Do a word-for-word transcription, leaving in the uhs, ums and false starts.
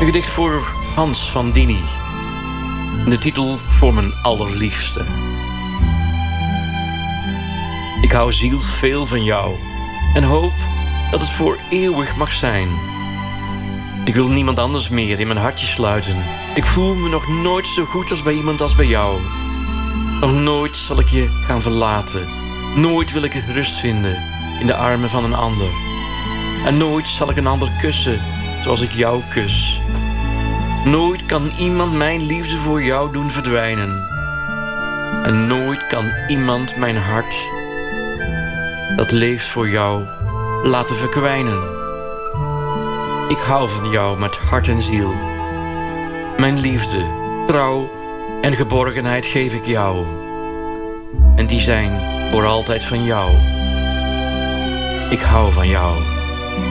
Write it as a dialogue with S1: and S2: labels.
S1: Een gedicht voor Hans van Dini. De titel voor mijn allerliefste. Ik hou zielsveel van jou en hoop dat het voor eeuwig mag zijn. Ik wil niemand anders meer in mijn hartje sluiten. Ik voel me nog nooit zo goed als bij iemand als bij jou. Nog nooit zal ik je gaan verlaten. Nooit wil ik rust vinden in de armen van een ander. En nooit zal ik een ander kussen zoals ik jou kus. Nooit kan iemand mijn liefde voor jou doen verdwijnen. En nooit kan iemand mijn hart, dat leeft voor jou, laten verkwijnen. Ik hou van jou met hart en ziel. Mijn liefde, trouw en geborgenheid geef ik jou. En die zijn voor altijd van jou. Ik hou van jou.